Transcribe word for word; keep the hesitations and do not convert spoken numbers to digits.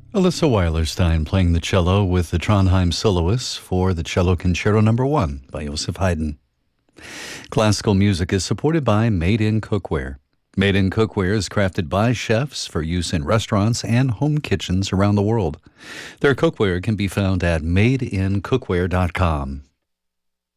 Alyssa Weilerstein playing the cello with the Trondheim Soloists for the Cello Concerto Number One by Joseph Haydn. Classical music is supported by Made in Cookware. Made in Cookware is crafted by chefs for use in restaurants and home kitchens around the world. Their cookware can be found at made in cookware dot com.